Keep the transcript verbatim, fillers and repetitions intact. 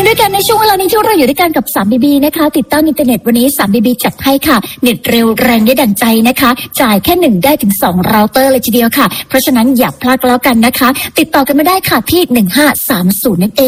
ด้วยกันในช่วงเวลานี้ที่เราอยู่ด้วยกันกับ ทรี บี บี นะคะติดตั้งอินเทอร์เน็ตวันนี้ ทรี บี บี จัดให้ค่ะเน็ตเร็วแรงได้ดั่งใจนะคะจ่ายแค่หนึ่งได้ถึงสองเราเตอร์เลยทีเดียวค่ะเพราะฉะนั้นอย่าพลาดก็แล้วกันนะคะติดต่อกันมาได้ค่ะที่หนึ่งห้าสามศูนย์นั่นเอง